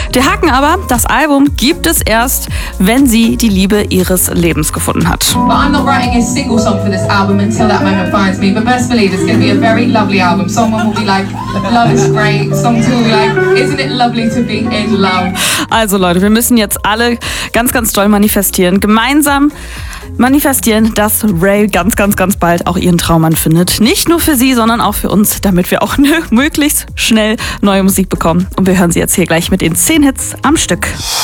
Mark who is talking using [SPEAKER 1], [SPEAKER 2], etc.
[SPEAKER 1] Der Haken aber, das Album gibt es erst, wenn sie die Liebe ihres Lebens gefunden hat.
[SPEAKER 2] But I'm not writing a single song for this album until that moment finds me. But best believe it's going to be a very lovely album. Song one will be like, love is great. Song two will be like, isn't it lovely to be in love?
[SPEAKER 1] Also Leute, wir müssen jetzt alle ganz, ganz doll manifestieren. Gemeinsam manifestieren, dass Ray ganz, ganz, ganz bald auch ihren Traummann findet. Nicht nur für sie, sondern auch für uns, damit wir auch möglichst schnell neue Musik bekommen. Und wir hören sie jetzt hier gleich mit den 10 Hits am Stück.